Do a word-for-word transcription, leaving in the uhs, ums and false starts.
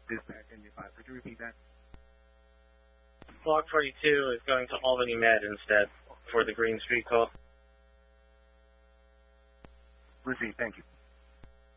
Dispatch Engine five. Could you repeat that? Block forty-two is going to Albany Med instead for the Green Street call. Received, thank you.